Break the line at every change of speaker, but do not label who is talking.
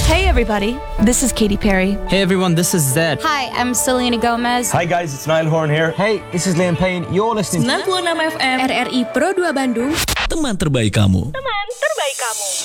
Hey everybody, this is Katy Perry.
Hey everyone, this is Zed.
Hi, I'm Selena Gomez.
Hi guys, it's Niall Horn here.
Hey, this is Liam Payne. You're listening to
96 FM
RRI Pro 2 Bandung.
Teman terbaik kamu.
Teman terbaik kamu.